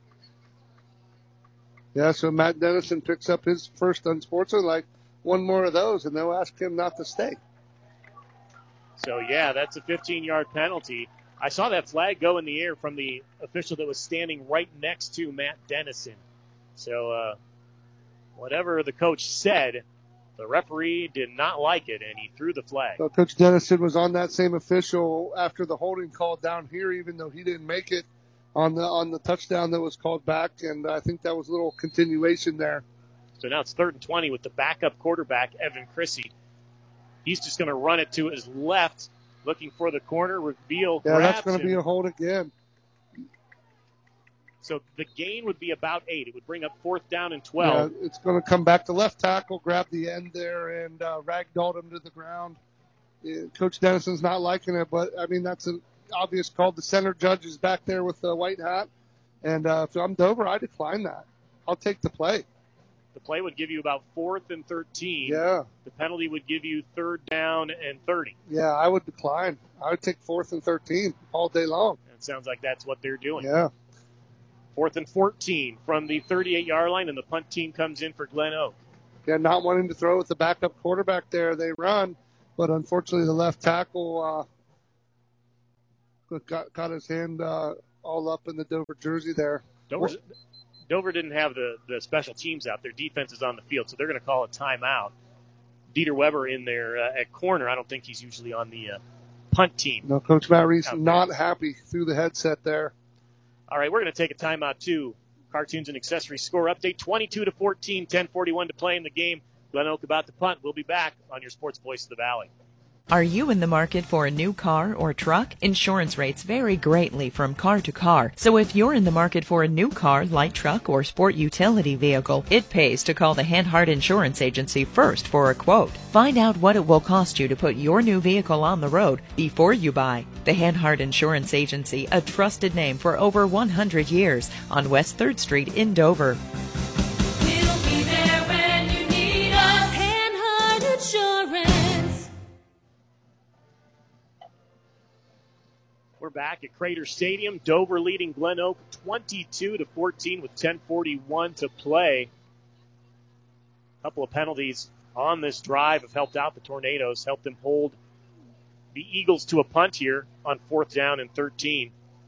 Yeah, so Matt Dennison picks up his first unsportsmanlike. One more of those, and they'll ask him not to stay. So, yeah, that's a fifteen-yard penalty. I saw that flag go in the air from the official that was standing right next to Matt Dennison. So, uh, whatever the coach said, the referee did not like it, and he threw the flag. So Coach Dennison was on that same official after the holding call down here, even though he didn't make it on the on the touchdown that was called back, and I think that was a little continuation there. So now it's third and twenty with the backup quarterback, Evan Chrissy. He's just going to run it to his left, looking for the corner. Reveal Yeah, grabs that's going to be a hold again. So the gain would be about eight. It would bring up fourth down and twelve. Yeah, it's going to come back to left tackle, grab the end there, and uh, ragdoll him to the ground. Yeah, Coach Dennison's not liking it, but, I mean, that's an obvious call. The center judge is back there with the white hat. And uh, if I'm Dover, I decline that. I'll take the play. The play would give you about fourth and thirteen. Yeah. The penalty would give you third down and thirty. Yeah, I would decline. I would take fourth and thirteen all day long. It sounds like that's what they're doing. Yeah. Fourth and fourteen from the thirty-eight-yard line, and the punt team comes in for Glen Oak. Yeah, not wanting to throw with the backup quarterback there. They run, but unfortunately the left tackle uh, got, got his hand uh, all up in the Dover jersey there. Dover, Dover didn't have the, the special teams out. Their defense is on the field, so they're going to call a timeout. Dieter Weber in there uh, at corner. I don't think he's usually on the uh, punt team. No, Coach Matt Reese not happy through the headset there. All right, we're going to take a timeout, too. Cartoons and Accessories score update, twenty-two to fourteen, ten forty-one to play in the game. Glen Oak about to punt. We'll be back on your Sports Voice of the Valley. Are you in the market for a new car or truck? Insurance rates vary greatly from car to car. So if you're in the market for a new car, light truck, or sport utility vehicle, it pays to call the Hanhart Insurance Agency first for a quote. Find out what it will cost you to put your new vehicle on the road before you buy. The Hanhart Insurance Agency, a trusted name for over one hundred years, on West third Street in Dover. We'll be there when you need us. Hanhart Insurance. We're back at Crater Stadium. Dover leading Glen Oak twenty-two to fourteen with ten forty-one to play. A couple of penalties on this drive have helped out the Tornadoes, helped them hold the Eagles to a punt here on fourth down and thirteen.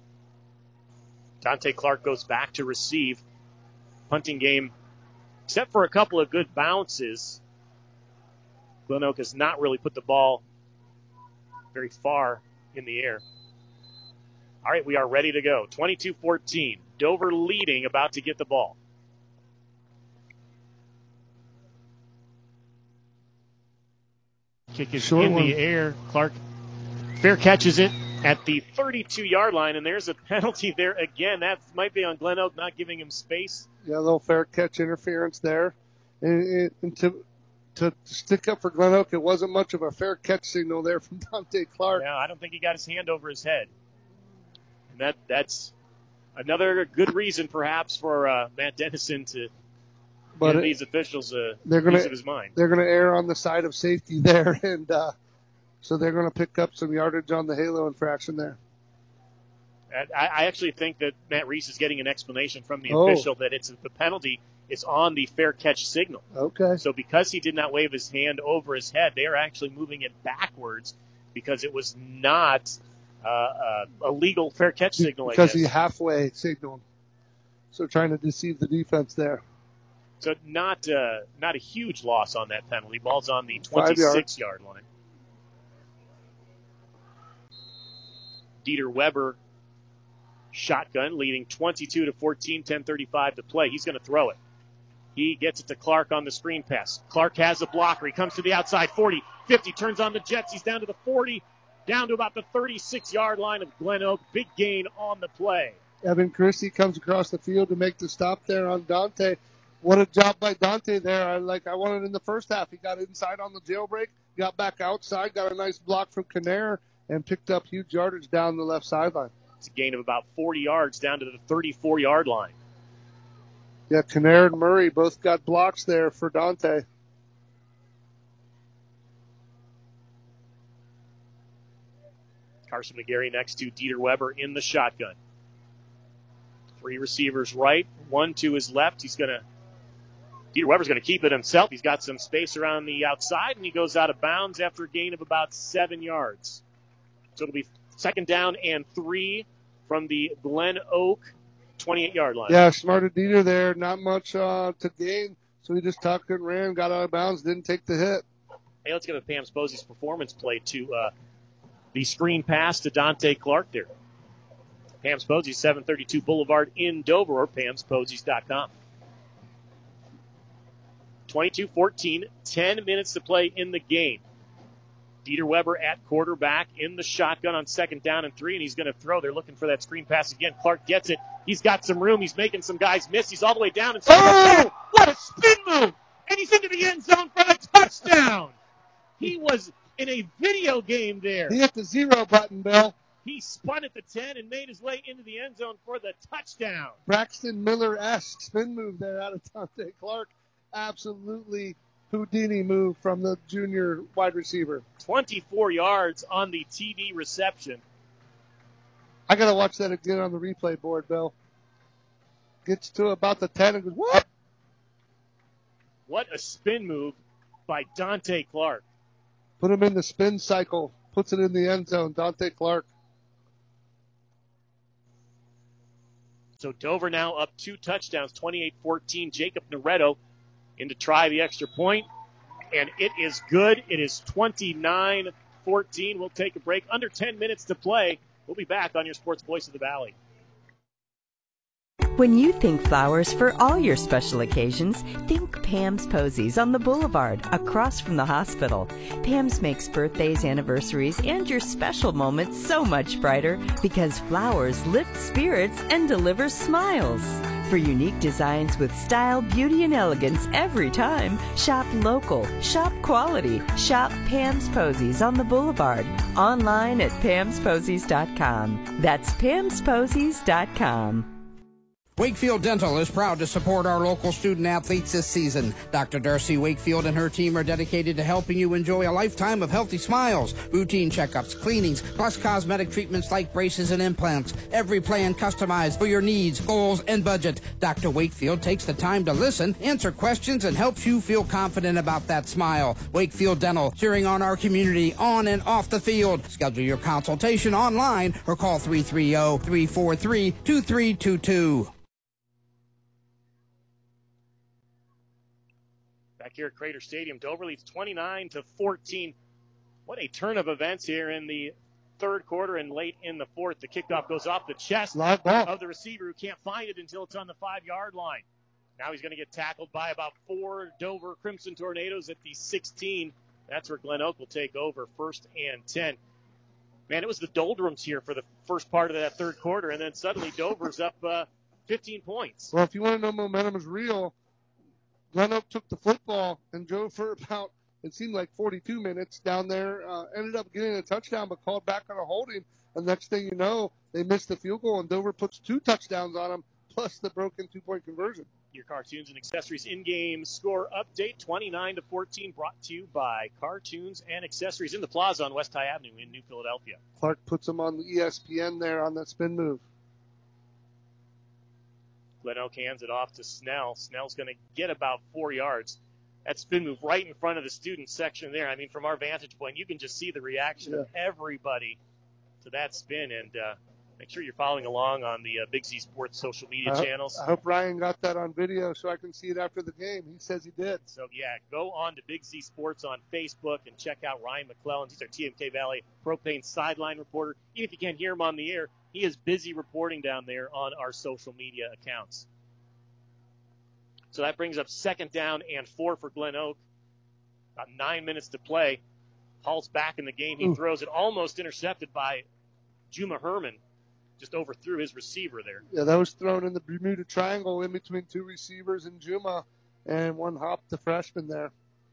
Dante Clark goes back to receive. Punting game, except for a couple of good bounces, Glen Oak has not really put the ball very far in the air. All right, we are ready to go. twenty-two fourteen. Dover leading, about to get the ball. Kick is Short in one. the air. Clark fair catches it at the thirty-two-yard line, and there's a penalty there again. That might be on Glen Oak, not giving him space. Yeah, a little fair catch interference there. And, and to, to stick up for Glen Oak, it wasn't much of a fair catch signal there from Dante Clark. Yeah, I don't think he got his hand over his head. And that that's another good reason, perhaps, for uh, Matt Dennison to But give it- these officials a They're gonna piece of his mind. they're gonna err on the side of safety there, and uh, so they're gonna pick up some yardage on the halo infraction there. And I, I actually think that Matt Reese is getting an explanation from the Oh. official that it's the penalty is on the fair catch signal. Okay. So because he did not wave his hand over his head, they are actually moving it backwards because it was not uh, uh, a legal fair catch signal. I Because guess. he halfway signaled, so trying to deceive the defense there. So not uh, not a huge loss on that penalty. Ball's on the Five twenty-six-yard line. Dieter Weber, shotgun, leading twenty-two to fourteen, ten thirty-five to play. He's going to throw it. He gets it to Clark on the screen pass. Clark has a blocker. He comes to the outside, forty, fifty, turns on the Jets. He's down to the forty, down to about the thirty-six-yard line of Glen Oak. Big gain on the play. Evan Christie comes across the field to make the stop there on Dante. What a job by Dante there. I like. I wanted in the first half. He got inside on the jailbreak, got back outside, got a nice block from Kinnair, and picked up huge yardage down the left sideline. It's a gain of about forty yards down to the thirty-four-yard line. Yeah, Kinnair and Murray both got blocks there for Dante. Carson McGarry next to Dieter Weber in the shotgun. Three receivers right, one to his left. He's going to, Dieter Weber's going to keep it himself. He's got some space around the outside, and he goes out of bounds after a gain of about seven yards. So it'll be second down and three from the Glen Oak twenty-eight-yard line. Yeah, smarter Dieter there. Not much uh, to gain, so he just tucked and ran, got out of bounds, didn't take the hit. Hey, let's give a Pam Sposey's performance play to uh, the screen pass to Dante Clark there. Pam Sposey, seven thirty-two Boulevard in Dover, or pams posies dot com. twenty-two fourteen, ten minutes to play in the game. Dieter Weber at quarterback in the shotgun on second down and three, and he's going to throw. They're looking for that screen pass again. Clark gets it. He's got some room. He's making some guys miss. He's all the way down. And oh! What a spin move! And he's into the end zone for the touchdown. He was in a video game there. He hit the zero button, Bill. He spun at the ten and made his way into the end zone for the touchdown. Braxton Miller-esque spin move there out of Dante Clark. Absolutely Houdini move from the junior wide receiver. twenty-four yards on the T D reception. I got to watch that again on the replay board, Bill. Gets to about the ten and goes, what? What a spin move by Dante Clark. Put him in the spin cycle. Puts it in the end zone. Dante Clark. So Dover now up two touchdowns, twenty-eight fourteen. Jacob Noretto in to try the extra point, and it is good. It is twenty-nine fourteen. We'll take a break. Under ten minutes to play. We'll be back on your Sports Voice of the Valley. When you think flowers for all your special occasions, think Pam's Posies on the Boulevard, across from the hospital. Pam's makes birthdays, anniversaries, and your special moments so much brighter because flowers lift spirits and deliver smiles. For unique designs with style, beauty, and elegance every time, shop local, shop quality, shop Pam's Posies on the Boulevard. Online at pams posies dot com. That's pams posies dot com. Wakefield Dental is proud to support our local student athletes this season. Doctor Darcy Wakefield and her team are dedicated to helping you enjoy a lifetime of healthy smiles. Routine checkups, cleanings, plus cosmetic treatments like braces and implants. Every plan customized for your needs, goals, and budget. Doctor Wakefield takes the time to listen, answer questions, and helps you feel confident about that smile. Wakefield Dental, cheering on our community on and off the field. Schedule your consultation online or call three three zero, three four three, two three two two. Back here at Crater Stadium, Dover leads twenty-nine to fourteen. What a turn of events here in the third quarter and late in the fourth. The kickoff goes off the chest of the receiver who can't find it until it's on the five-yard line. Now he's going to get tackled by about four Dover Crimson Tornadoes at the sixteen. That's where Glen Oak will take over, first and ten. Man, it was the doldrums here for the first part of that third quarter, and then suddenly Dover's up uh, fifteen points. Well, if you want to know momentum is real, Glen Oak took the football and drove for about, it seemed like forty-two minutes down there, uh, ended up getting a touchdown but called back on a holding. And next thing you know, they missed the field goal and Dover puts two touchdowns on them, plus the broken two-point conversion. Your Cartoons and Accessories in-game score update, twenty-nine to fourteen, brought to you by Cartoons and Accessories in the Plaza on West High Avenue in New Philadelphia. Clark puts them on the E S P N there on that spin move. Glen Oak hands it off to Snell. Snell's going to get about four yards. That spin move right in front of the student section there. I mean, from our vantage point, you can just see the reaction yeah. of everybody to that spin. And uh, make sure you're following along on the uh, Big Z Sports social media I channels. Hope, I hope Ryan got that on video so I can see it after the game. He says he did. So, yeah, go on to Big Z Sports on Facebook and check out Ryan McClellan. He's our T M K Valley Propane sideline reporter. Even if you can't hear him on the air, he is busy reporting down there on our social media accounts. So that brings up second down and four for Glen Oak. About nine minutes to play. Hall's back in the game. He Ooh. throws it almost intercepted by Juma Herman. Just overthrew his receiver there. Yeah, that was thrown in the Bermuda Triangle in between two receivers and Juma, and one hopped the freshman there.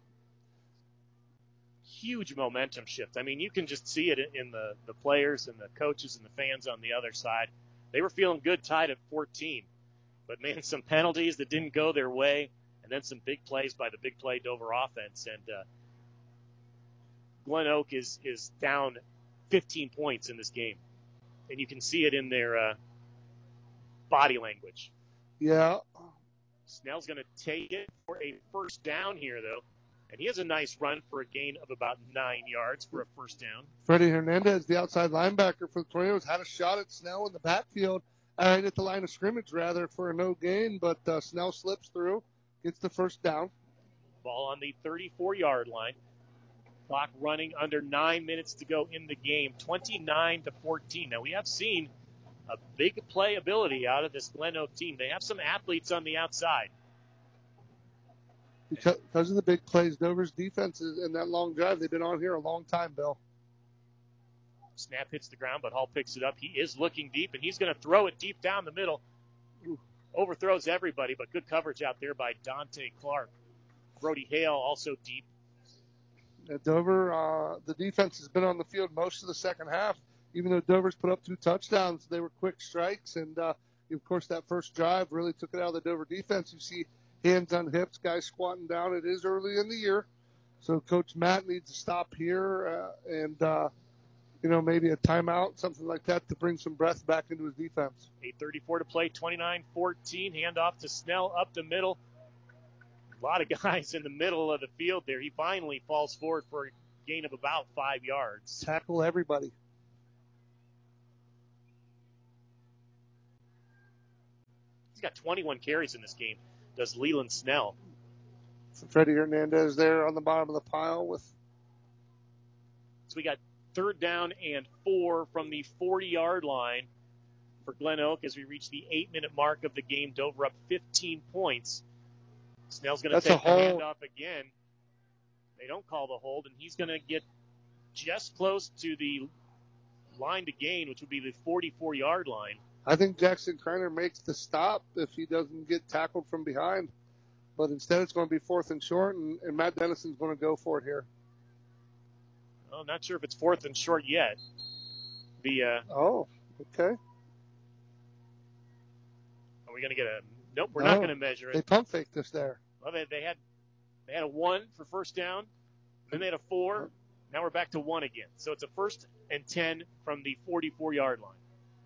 Huge momentum shift. I mean, you can just see it in the, the players and the coaches and the fans on the other side. They were feeling good tied at fourteen. But, man, some penalties that didn't go their way, and then some big plays by the big play Dover offense. And uh, Glen Oak is, is down fifteen points in this game. And you can see it in their uh, body language. Yeah. Snell's going to take it for a first down here, though. And he has a nice run for a gain of about nine yards for a first down. Freddie Hernandez, the outside linebacker for the Tornadoes, had a shot at Snell in the backfield. Uh, at the line of scrimmage, rather, for a no gain, but uh, Snell slips through, gets the first down. Ball on the thirty-four-yard line. Clock running under nine minutes to go in the game, twenty-nine to fourteen. Now, we have seen a big play ability out of this Glen Oak team. They have some athletes on the outside. Because, because of the big plays, Dover's defense is in that long drive. They've been on here a long time, Bill. Snap hits the ground, but Hall picks it up. He is looking deep, and he's going to throw it deep down the middle. Overthrows everybody, but good coverage out there by Dante Clark. Brody Hale also deep. At Dover, uh, the defense has been on the field most of the second half. Even though Dover's put up two touchdowns, they were quick strikes. And, uh, of course, that first drive really took it out of the Dover defense. You see hands on hips, guys squatting down. It is early in the year. So Coach Matt needs to stop here uh, and, uh, you know, maybe a timeout, something like that, to bring some breath back into his defense. eight thirty-four to play, twenty-nine fourteen. Handoff to Snell up the middle. A lot of guys in the middle of the field there. He finally falls forward for a gain of about five yards. Tackle everybody. He's got twenty-one carries in this game, does Leland Snell. So Freddie Hernandez there on the bottom of the pile with. So we got third down and four from the forty-yard line for Glen Oak as we reach the eight-minute mark of the game. Dover up fifteen points. Snell's going to take the handoff again. They don't call the hold, and he's going to get just close to the line to gain, which would be the forty-four-yard line. I think Jackson Kreiner makes the stop if he doesn't get tackled from behind. But instead it's going to be fourth and short, and, and Matt Dennison's going to go for it here. Well, I'm not sure if it's fourth and short yet. The uh, Oh, okay. Are we going to get a – nope, we're no, not going to measure it. They pump faked us there. Well, they, they had they had a one for first down, then they had a four. Now we're back to one again. So it's a first and ten from the forty-four-yard line.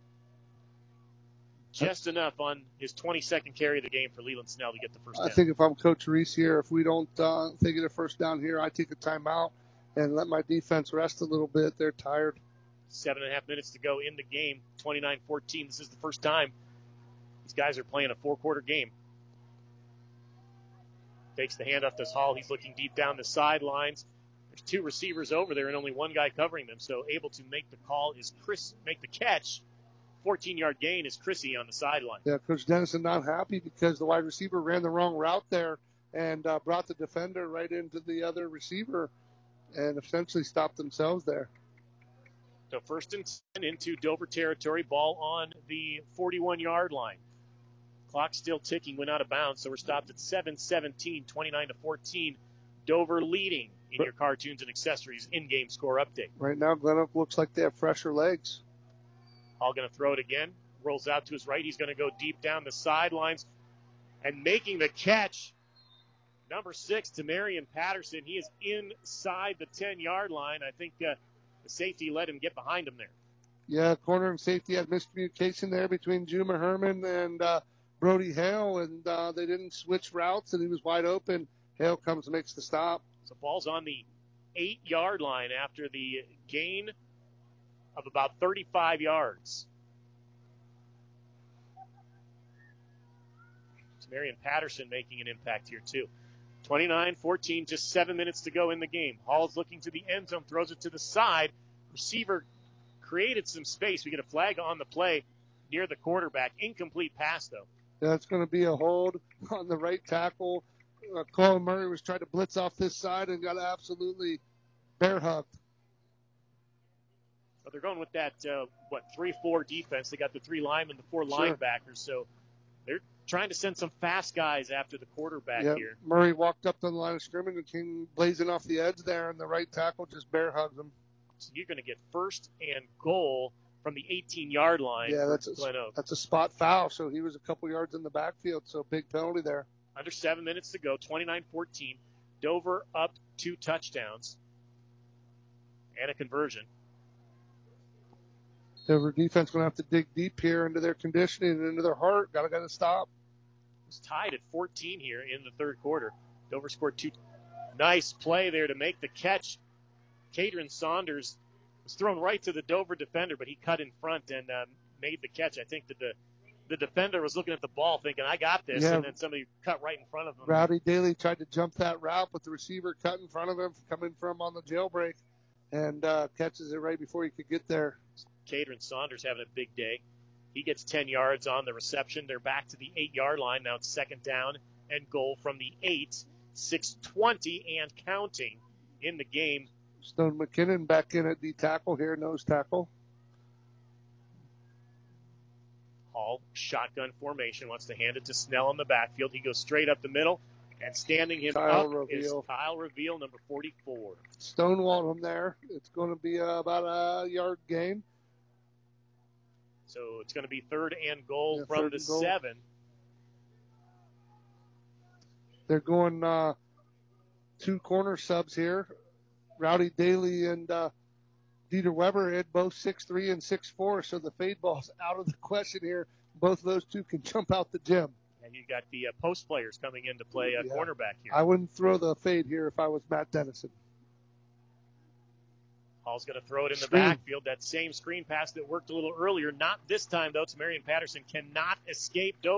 Just enough on his twenty-second carry of the game for Leland Snell to get the first down. I think if I'm Coach Reese here, if we don't uh, if they get a first down here, I take a timeout and let my defense rest a little bit. They're tired. Seven and a half minutes to go in the game, twenty-nine fourteen. This is the first time these guys are playing a four-quarter game. Takes the handoff to Hall. He's looking deep down the sidelines. There's two receivers over there and only one guy covering them. So able to make the call is Chris, make the catch. fourteen-yard gain is Chrissy on the sideline. Yeah, Coach Dennison not happy because the wide receiver ran the wrong route there and uh, brought the defender right into the other receiver and essentially stopped themselves there. So first and ten into Dover territory. Ball on the forty-one-yard line. Clock still ticking, went out of bounds, so we're stopped at seven seventeen, twenty-nine to fourteen. Dover leading in your cartoons and accessories in-game score update. Right now, Glen Oak looks like they have fresher legs. Hall going to throw it again. Rolls out to his right. He's going to go deep down the sidelines. And making the catch, number six, Tamarian Patterson. He is inside the ten-yard line. I think uh, the safety let him get behind him there. Yeah, corner and safety had miscommunication there between Juma Herman and uh, Brody Hale, and uh, they didn't switch routes, and he was wide open. Hale comes and makes the stop. So ball's on the eight-yard line after the gain of about thirty-five yards. Marion Patterson making an impact here, too. twenty-nine fourteen, just seven minutes to go in the game. Hall's looking to the end zone, throws it to the side. Receiver created some space. We get a flag on the play near the quarterback. Incomplete pass, though. Yeah, it's going to be a hold on the right tackle. Uh, Colin Murray was trying to blitz off this side and got absolutely bear hugged. But they're going with that, uh, what, three four defense. They got the three linemen, the four Sure. linebackers. So they're trying to send some fast guys after the quarterback Yeah, here. Murray walked up to the line of scrimmage and came blazing off the edge there, and the right tackle just bear hugged him. So you're going to get first and goal from the eighteen-yard line Yeah, for that's a, Glen Oak. that's a spot foul, so he was a couple yards in the backfield, so big penalty there. Under seven minutes to go, twenty-nine fourteen. Dover up two touchdowns and a conversion. Dover defense going to have to dig deep here into their conditioning and into their heart. Got to got to stop. It's tied at fourteen here in the third quarter. Dover scored two. Nice play there to make the catch. Cadron Saunders was thrown right to the Dover defender, but he cut in front and um, made the catch. I think that the the defender was looking at the ball thinking, I got this, Yeah. and then somebody cut right in front of him. Rowdy Daly tried to jump that route, but the receiver cut in front of him, coming from on the jailbreak, and uh, catches it right before he could get there. Cadron Saunders having a big day. He gets ten yards on the reception. They're back to the eight-yard line. Now it's second down and goal from the eight. six twenty and counting in the game. Stone McKinnon back in at D tackle here, nose tackle. Hall, shotgun formation, wants to hand it to Snell in the backfield. He goes straight up the middle, and standing him Kyle up Reveal. is Kyle Reveal, number forty-four. Stonewalled him there. It's going to be uh, about a yard gain. So it's going to be third and goal Yeah, from third the and goal. seven. They're going uh, two corner subs here. Rowdy Daly and uh, Dieter Weber at both six three and six four, so the fade ball's out of the question here. Both of those two can jump out the gym. And you got the uh, post players coming in to play uh, Yeah. cornerback here. I wouldn't throw the fade here if I was Matt Dennison. Hall's going to throw it in the Screen. backfield. That same screen pass that worked a little earlier. Not this time, though. It's Marion Patterson cannot escape.